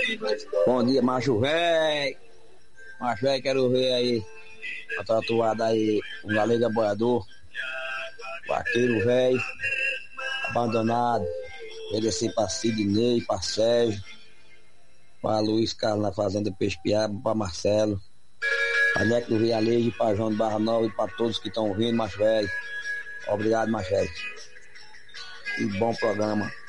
Bom dia, macho velho. Macho velho, quero ver aí a tatuada aí, um galega boiador, vaqueiro velho, abandonado. Agradecer pra Sidney, pra Sérgio, pra Luiz Carlos na Fazenda Peixe Piaba, pra Marcelo, pra Neto do Vialejo, pra João de Barra Nova e pra todos que estão ouvindo, macho velho. Obrigado, macho velho. E bom programa.